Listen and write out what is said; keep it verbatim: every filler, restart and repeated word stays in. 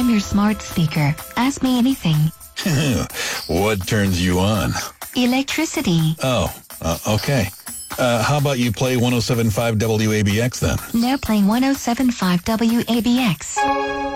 I'm your smart speaker. Ask me anything. What turns you on? Electricity. Oh, uh, okay. Uh, how about you play one oh seven point five W A B X then? Now playing one oh seven point five W A B X.